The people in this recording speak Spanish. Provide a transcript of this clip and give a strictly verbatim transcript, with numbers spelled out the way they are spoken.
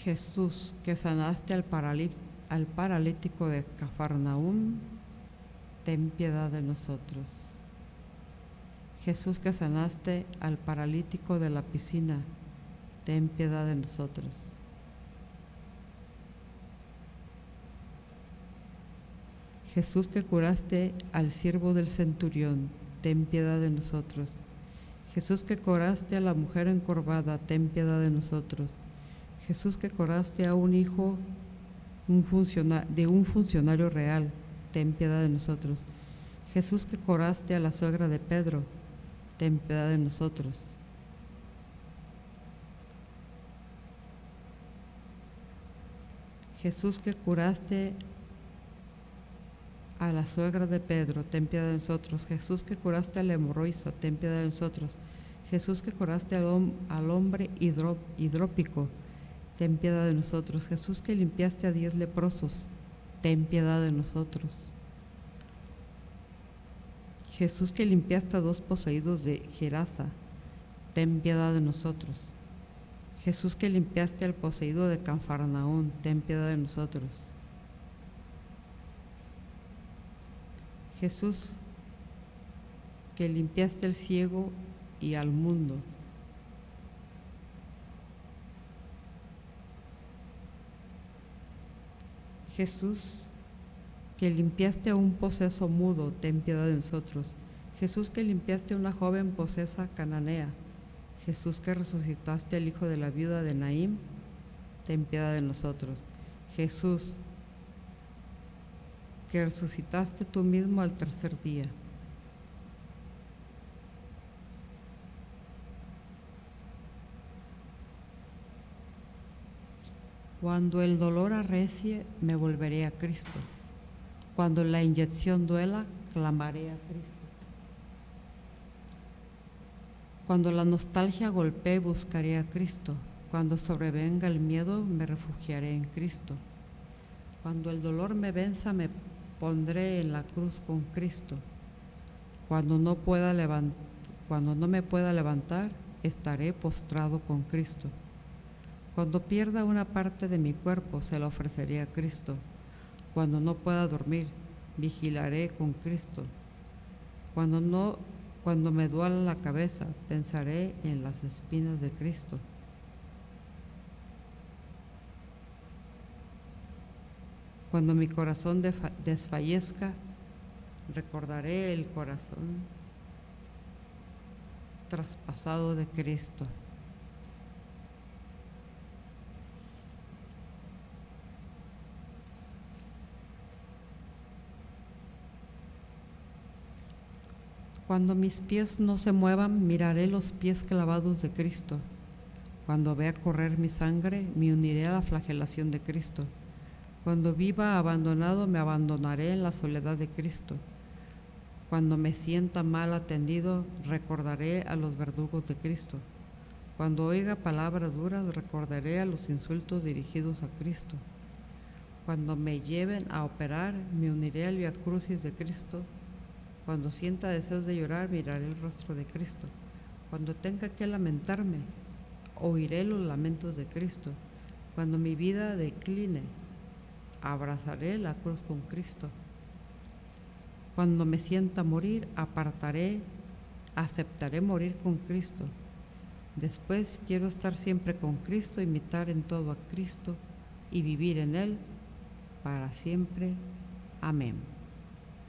Jesús, que sanaste al, paralí- al paralítico de Cafarnaúm, ten piedad de nosotros. Jesús, que sanaste al paralítico de la piscina, ten piedad de nosotros. Jesús, que curaste al siervo del centurión, ten piedad de nosotros. Jesús, que curaste a la mujer encorvada, ten piedad de nosotros. Jesús, que curaste a un hijo un funciona- de un funcionario real, ten piedad de nosotros. Jesús, que curaste a la suegra de Pedro, ten piedad de nosotros. Jesús, que curaste a la suegra de Pedro, ten piedad de nosotros. Jesús, que curaste a la hemorroísa, ten piedad de nosotros. Jesús, que curaste al, hom- al hombre hidro- hidrópico, ten piedad de nosotros. Jesús, que limpiaste a diez leprosos, ten piedad de nosotros. Jesús, que limpiaste a dos poseídos de Gerasa, ten piedad de nosotros. Jesús, que limpiaste al poseído de Cafarnaúm, ten piedad de nosotros. Jesús, que limpiaste al ciego y al mundo. Jesús, que limpiaste a un poseso mudo, ten piedad de nosotros. Jesús, que limpiaste a una joven posesa cananea. Jesús, que resucitaste al hijo de la viuda de Naín, ten piedad de nosotros. Jesús, que resucitaste tú mismo al tercer día. Cuando el dolor arrecie, me volveré a Cristo. Cuando la inyección duela, clamaré a Cristo. Cuando la nostalgia golpee, buscaré a Cristo. Cuando sobrevenga el miedo, me refugiaré en Cristo. Cuando el dolor me venza, me pondré en la cruz con Cristo. Cuando no pueda levant- cuando no me pueda levantar, estaré postrado con Cristo. Cuando pierda una parte de mi cuerpo, se la ofreceré a Cristo. Cuando no pueda dormir, vigilaré con Cristo. Cuando no, cuando me duela la cabeza, pensaré en las espinas de Cristo. Cuando mi corazón defa- desfallezca, recordaré el corazón traspasado de Cristo. Cuando mis pies no se muevan, miraré los pies clavados de Cristo. Cuando vea correr mi sangre, me uniré a la flagelación de Cristo. Cuando viva abandonado, me abandonaré en la soledad de Cristo. Cuando me sienta mal atendido, recordaré a los verdugos de Cristo. Cuando oiga palabras duras, recordaré a los insultos dirigidos a Cristo. Cuando me lleven a operar, me uniré al Vía Crucis de Cristo. Cuando sienta deseos de llorar, miraré el rostro de Cristo. Cuando tenga que lamentarme, oiré los lamentos de Cristo. Cuando mi vida decline, abrazaré la cruz con Cristo. Cuando me sienta morir, apartaré, aceptaré morir con Cristo. Después quiero estar siempre con Cristo, imitar en todo a Cristo y vivir en Él para siempre. Amén.